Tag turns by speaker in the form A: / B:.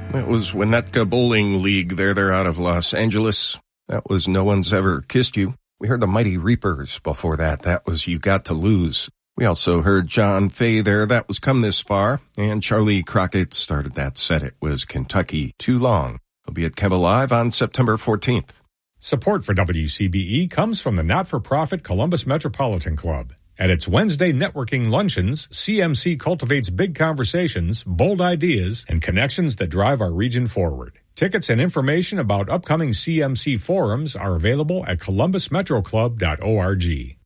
A: It was Winnetka Bowling League. They're out of Los Angeles. That was No One's Ever Kissed You. We heard the Mighty Reapers before that. That was You Got to Lose. We also heard John Fay there. That was Come This Far. And Charlie Crockett started that set. It was Kentucky Too Long. We'll be at Kemba Live on September 14th.
B: Support for WCBE comes from the not-for-profit Columbus Metropolitan Club. At its Wednesday networking luncheons, CMC cultivates big conversations, bold ideas, and connections that drive our region forward. Tickets and information about upcoming CMC forums are available at columbusmetroclub.org.